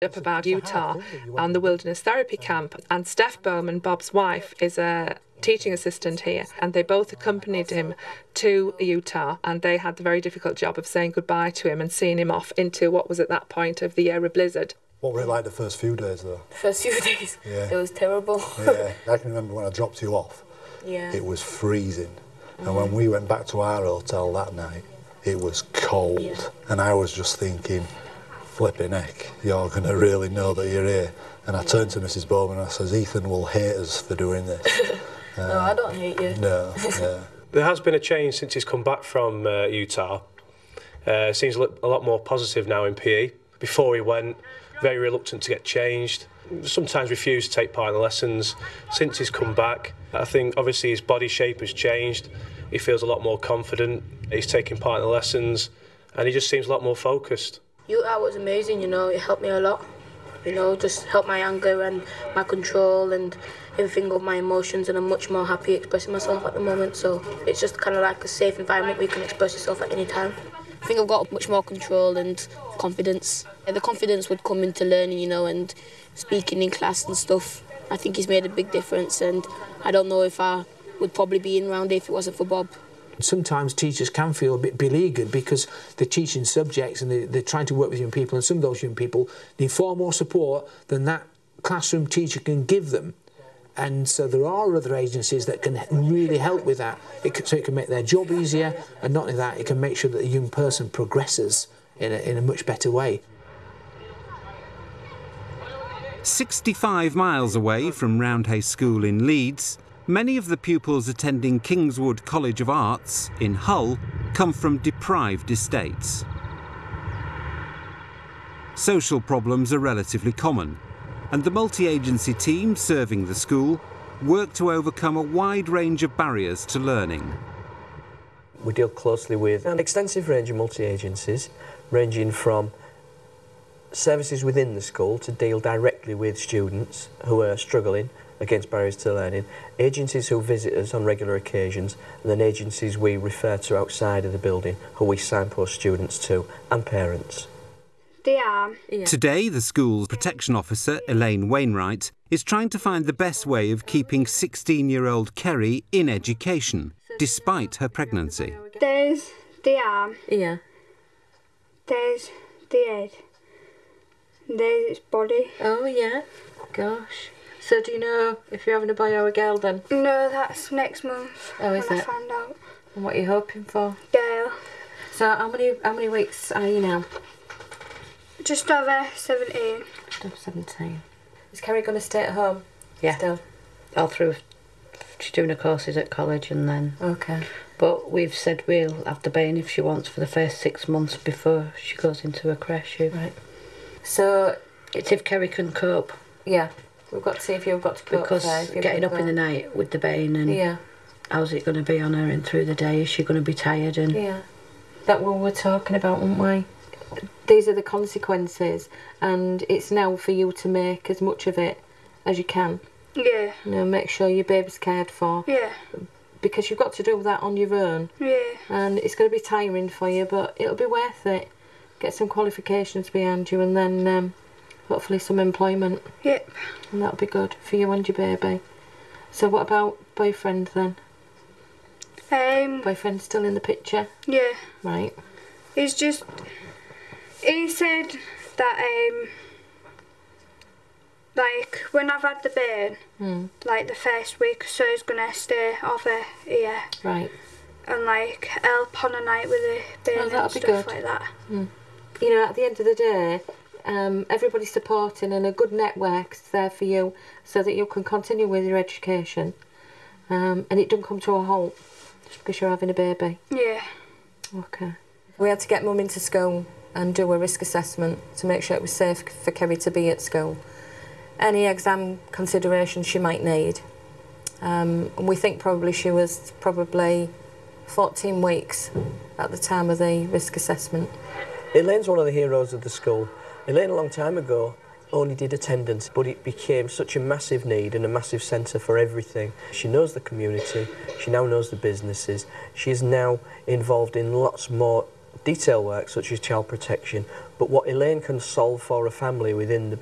up about Utah and the wilderness therapy camp, and Steph Bowman, Bob's wife, is a teaching assistant here, and they both accompanied him to Utah, and they had the very difficult job of saying goodbye to him and seeing him off into what was at that point of the year a blizzard. What were it like the first few days though? The first few days? Yeah. It was terrible. Yeah, I can remember when I dropped you off, it was freezing, and when we went back to our hotel that night, it was cold, and I was just thinking, flipping heck, you're going to really know that you're here. And I turned to Mrs. Bowman and I says, Ethan will hate us for doing this. No, I don't hate you. No. There has been a change since he's come back from Utah. Seems a lot more positive now in PE. Before he went, very reluctant to get changed. Sometimes refused to take part in the lessons. Since he's come back, I think obviously his body shape has changed. He feels a lot more confident. He's taking part in the lessons, and he just seems a lot more focused. Utah was amazing, you know, it helped me a lot. You know, just helped my anger and my control and everything of my emotions, and I'm much more happy expressing myself at the moment, so it's just kind of like a safe environment where you can express yourself at any time. I think I've got much more control and confidence. And the confidence would come into learning, you know, and speaking in class and stuff. I think it's made a big difference, and I don't know if I would probably be in around here if it wasn't for Bob. Sometimes teachers can feel a bit beleaguered because they're teaching subjects and they're trying to work with young people, and some of those young people need far more support than that classroom teacher can give them. And so there are other agencies that can really help with that. So it can make their job easier, and not only that, it can make sure that the young person progresses in a much better way. 65 miles away from Roundhay School in Leeds, many of the pupils attending Kingswood College of Arts in Hull come from deprived estates. Social problems are relatively common, and the multi-agency team serving the school work to overcome a wide range of barriers to learning. We deal closely with an extensive range of multi-agencies, ranging from services within the school to deal directly with students who are struggling against barriers to learning, agencies who visit us on regular occasions, and then agencies we refer to outside of the building who we signpost students to, and parents. Today, the school's protection officer, Elaine Wainwright, is trying to find the best way of keeping 16-year-old Kerry in education, despite her pregnancy. There's the arm. Yeah. There's the head. There's its body. Oh, yeah. Gosh. So do you know if you're having a boy or a girl then? No, that's next month. Oh, is when it? I find out. And what are you hoping for? Girl. So how many weeks are you now? Just over 17. Just over 17. Is Kerry going to stay at home? Yeah. Still? All through. She's doing her courses at college and then... Okay. But we've said we'll have the baby if she wants for the first 6 months before she goes into a creche. Right. So... It's if Kerry can cope. Yeah. We've got to see if you've got to cope. Because getting up in the night with the baby and how's it going to be on her and through the day? Is she going to be tired? And yeah. That's what we're talking about, aren't we? These are the consequences, and it's now for you to make as much of it as you can. Yeah. You know, make sure your baby's cared for. Yeah. Because you've got to do that on your own. Yeah. And it's going to be tiring for you, but it'll be worth it. Get some qualifications behind you, and then hopefully some employment. Yep. And that'll be good for you and your baby. So what about boyfriend then? Boyfriend's still in the picture? Yeah. Right. He's just... He said that, like, when I've had the baby, like, the first week or so, he's going to stay over here. Right. And, like, help on a night with the baby and stuff like that. You know, at the end of the day, everybody's supporting, and a good network's there for you so that you can continue with your education. And it doesn't come to a halt just because you're having a baby. Yeah. Okay. We had to get Mum into school and do a risk assessment to make sure it was safe for Kerry to be at school. Any exam considerations she might need. We think probably she was 14 weeks at the time of the risk assessment. Elaine's one of the heroes of the school. Elaine, a long time ago, only did attendance, but it became such a massive need and a massive centre for everything. She knows the community, she now knows the businesses, she is now involved in lots more detail work such as child protection, But what Elaine can solve for a family within the